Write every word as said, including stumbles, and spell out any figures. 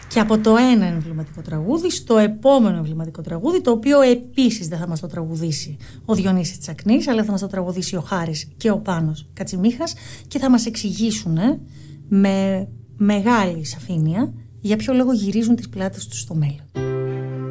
Και από το ένα εμβληματικό τραγούδι στο επόμενο εμβληματικό τραγούδι, το οποίο επίσης δεν θα μας το τραγουδήσει ο Διονύσης Τσακνής, αλλά θα μας το τραγουδήσει ο Χάρης και ο Πάνος Κατσιμίχας και θα μας εξηγήσουν ε, με μεγάλη σαφήνεια για ποιο λόγο γυρίζουν τις πλάτες τους στο μέλλον.